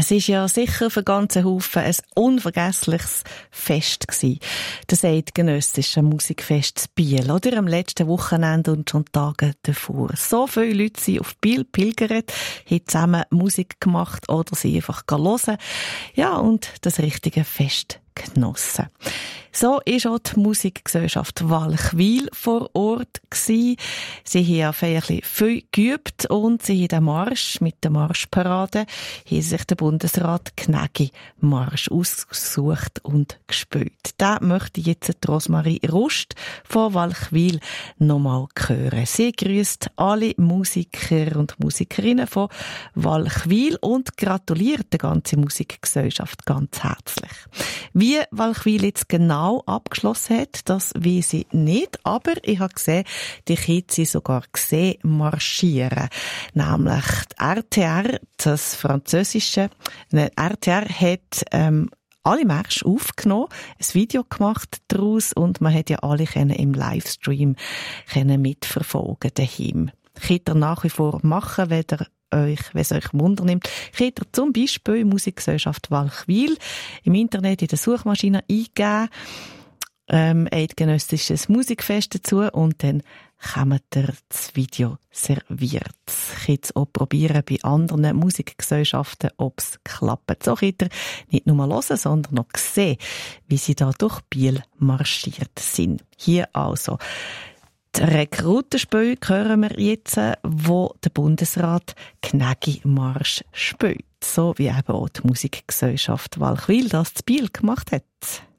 Es ist ja sicher für ganzen Haufen ein unvergessliches Fest gewesen. Das Eidgenössische Musikfest Biel, oder? Am letzten Wochenende und schon Tage davor. So viele Leute sind auf Biel pilgert, haben zusammen Musik gemacht oder sie einfach hören. Ja, und das richtige Fest genossen. So ist auch die Musikgesellschaft Walchwil vor Ort gewesen. Sie haben ja feierlich viel geübt und sie haben den Marsch mit der Marschparade, haben sich der Bundesrat Gnägi-Marsch ausgesucht und gespielt. Den möchte jetzt Rosmarie Rust von Walchwil nochmal hören. Sie grüßt alle Musiker und Musikerinnen von Walchwil und gratuliert der ganzen Musikgesellschaft ganz herzlich. Wie Walchwil jetzt genau abgeschlossen hat, das weiss ich nicht, aber ich habe gesehen, die Kids sind sogar gesehen marschieren. Nämlich die RTR, das französische, RTR hat alle Märsche aufgenommen, ein Video gemacht daraus und man hat ja alle im Livestream mitverfolgen daheim. Könnt ihr nach wie vor machen, wenn es euch Wunder nimmt, könnt ihr zum Beispiel Musikgesellschaft Walchwil im Internet in der Suchmaschine eingeben, eidgenössisches Musikfest dazu und dann kommt ihr das Video serviert. Könnt ihr auch probieren bei anderen Musikgesellschaften, ob es klappt. So könnt ihr nicht nur hören, sondern noch sehen, wie sie da durch Biel marschiert sind. Hier also die Rekrutenspiel hören wir jetzt, wo der Bundesrat Gnägi-Marsch spielt. So wie eben auch die Musikgesellschaft Walchwil das zu Biel gemacht hat.